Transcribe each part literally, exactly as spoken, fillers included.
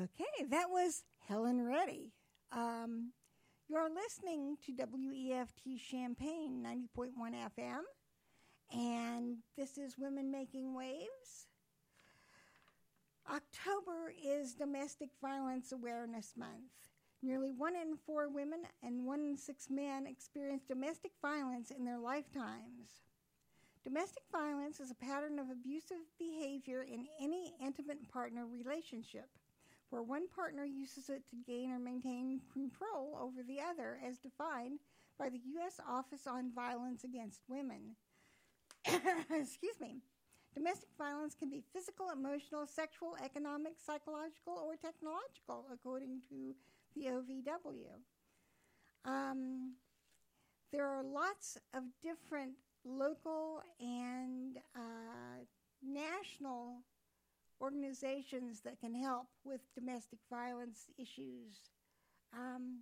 Okay, that was Helen Reddy. Um, you're listening to W E F T Champaign ninety point one F M, and this is Women Making Waves. October is Domestic Violence Awareness Month. Nearly one in four women and one in six men experience domestic violence in their lifetimes. Domestic violence is a pattern of abusive behavior in any intimate partner relationship, where one partner uses it to gain or maintain control over the other, as defined by the U S Office on Violence Against Women. Excuse me. Domestic violence can be physical, emotional, sexual, economic, psychological, or technological, according to the O V W. Um, there are lots of different local and uh, national organizations that can help with domestic violence issues. Um,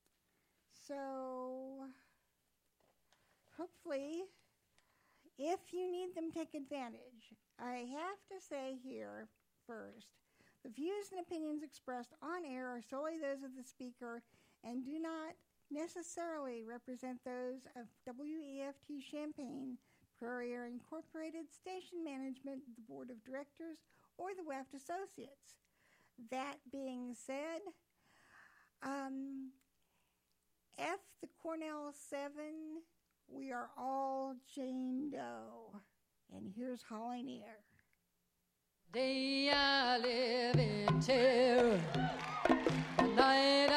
so hopefully, if you need them, take advantage. I have to say here first, the views and opinions expressed on air are solely those of the speaker and do not necessarily represent those of W E F T Champaign, Prairie Air Incorporated, Station Management, the Board of Directors, or the W E F T Associates. That being said, um, F the Cornell seven, we are all Jane Doe. And here's Holly Near. Day I live in terror, the night